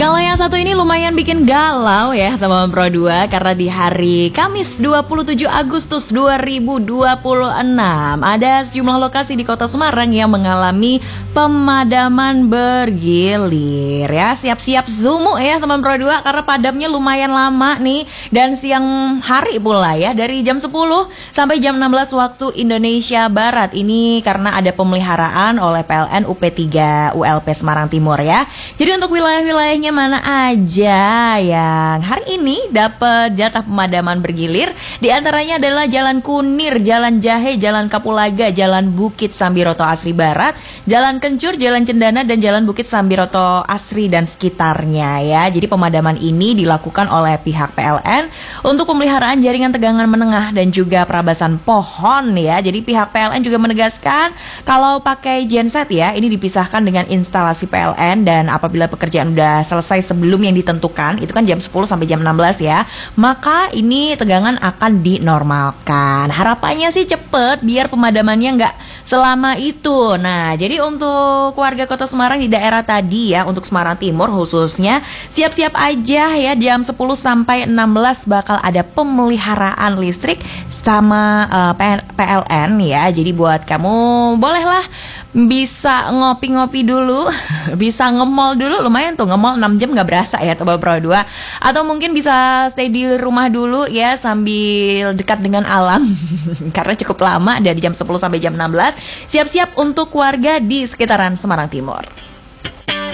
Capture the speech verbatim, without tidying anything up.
Kalau yang satu ini lumayan bikin galau ya teman-teman Pro dua, karena di hari Kamis dua puluh tujuh Agustus dua ribu dua puluh enam ada sejumlah lokasi di Kota Semarang yang mengalami pemadaman bergilir ya. Siap-siap zoom ya teman Pro dua, karena padamnya lumayan lama nih, dan siang hari pula ya, dari jam sepuluh sampai jam enam belas waktu Indonesia Barat. Ini karena ada pemeliharaan oleh P L N U P tiga U L P Semarang Timur ya. Jadi untuk wilayah-wilayahnya mana aja yang hari ini dapat jatah pemadaman bergilir, di antaranya adalah Jalan Kunir, Jalan Jahe, Jalan Kapulaga, Jalan Bukit Sambiroto Asri Barat, Jalan Kencur, Jalan Cendana, dan Jalan Bukit Sambiroto Asri dan sekitarnya ya. Jadi pemadaman ini dilakukan oleh pihak P L N untuk pemeliharaan jaringan tegangan menengah dan juga perabasan pohon ya. Jadi pihak P L N juga menegaskan kalau pakai genset ya, ini dipisahkan dengan instalasi P L N, dan apabila pekerjaan udah selesai sebelum yang ditentukan, itu kan jam sepuluh sampai jam enam belas ya, maka ini tegangan akan dinormalkan. Harapannya sih cepet biar pemadamannya nggak selama itu. Nah, jadi untuk warga Kota Semarang di daerah tadi ya, untuk Semarang Timur khususnya, siap-siap aja ya, jam sepuluh sampai enam belas bakal ada pemeliharaan listrik sama uh, P L N ya. Jadi buat kamu bolehlah bisa ngopi-ngopi dulu, bisa nge-mall dulu, lumayan tuh nge-mall enam jam gak berasa ya Teman Pro dua. Atau mungkin bisa stay di rumah dulu ya, sambil dekat dengan alam karena cukup lama dari jam sepuluh sampai jam enam belas. Siap-siap untuk warga di sekitaran Semarang Timur.